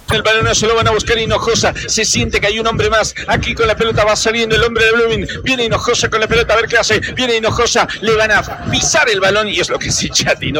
El balón se lo van a buscar Hinojosa. Se siente que hay un hombre más. Aquí con la pelota va saliendo el hombre de Blooming. Viene Hinojosa con la pelota a ver qué hace. Viene Hinojosa. Le van a pisar el balón y es lo que se Chati.